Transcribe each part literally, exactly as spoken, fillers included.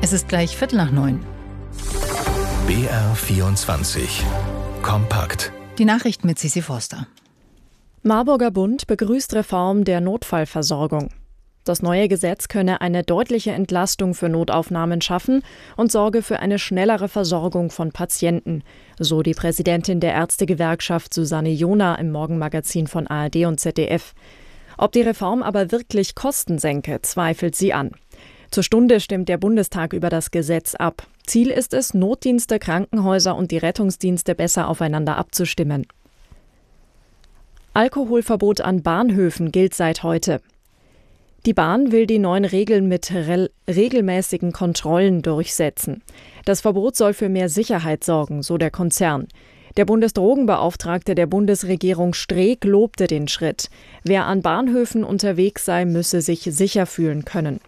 Es ist gleich Viertel nach neun. B R vierundzwanzig. Kompakt. Die Nachrichten mit Sissi Forster. Marburger Bund begrüßt Reform der Notfallversorgung. Das neue Gesetz könne eine deutliche Entlastung für Notaufnahmen schaffen und sorge für eine schnellere Versorgung von Patienten, so die Präsidentin der Ärztegewerkschaft Susanne Jona im Morgenmagazin von A R D und Z D F. Ob die Reform aber wirklich Kosten senke, zweifelt sie an. Zur Stunde stimmt der Bundestag über das Gesetz ab. Ziel ist es, Notdienste, Krankenhäuser und die Rettungsdienste besser aufeinander abzustimmen. Alkoholverbot an Bahnhöfen gilt seit heute. Die Bahn will die neuen Regeln mit re- regelmäßigen Kontrollen durchsetzen. Das Verbot soll für mehr Sicherheit sorgen, so der Konzern. Der Bundesdrogenbeauftragte der Bundesregierung Streeck lobte den Schritt. Wer an Bahnhöfen unterwegs sei, müsse sich sicher fühlen können.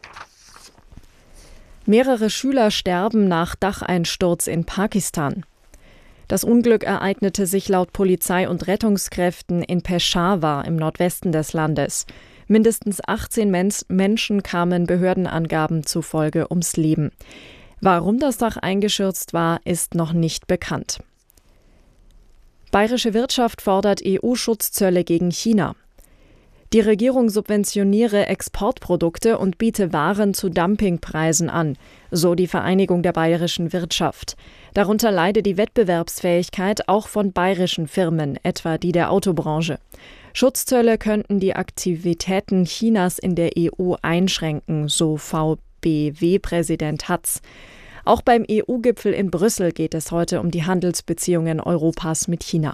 Mehrere Schüler sterben nach Dacheinsturz in Pakistan. Das Unglück ereignete sich laut Polizei und Rettungskräften in Peshawar im Nordwesten des Landes. Mindestens achtzehn Menschen kamen Behördenangaben zufolge ums Leben. Warum das Dach eingestürzt war, ist noch nicht bekannt. Bayerische Wirtschaft fordert E U-Schutzzölle gegen China. Die Regierung subventioniere Exportprodukte und biete Waren zu Dumpingpreisen an, so die Vereinigung der bayerischen Wirtschaft. Darunter leide die Wettbewerbsfähigkeit auch von bayerischen Firmen, etwa die der Autobranche. Schutzzölle könnten die Aktivitäten Chinas in der E U einschränken, so V B W-Präsident Hatz. Auch beim E U-Gipfel in Brüssel geht es heute um die Handelsbeziehungen Europas mit China.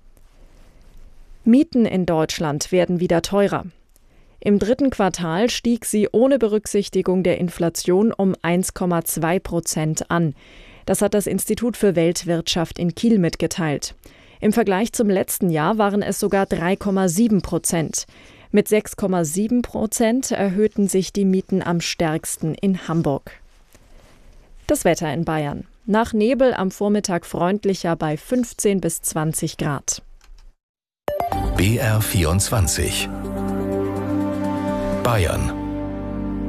Mieten in Deutschland werden wieder teurer. Im dritten Quartal stieg sie ohne Berücksichtigung der Inflation um eins Komma zwei Prozent an. Das hat das Institut für Weltwirtschaft in Kiel mitgeteilt. Im Vergleich zum letzten Jahr waren es sogar drei Komma sieben Prozent. Mit sechs Komma sieben Prozent erhöhten sich die Mieten am stärksten in Hamburg. Das Wetter in Bayern. Nach Nebel am Vormittag freundlicher bei fünfzehn bis zwanzig Grad. B R vierundzwanzig. Bayern.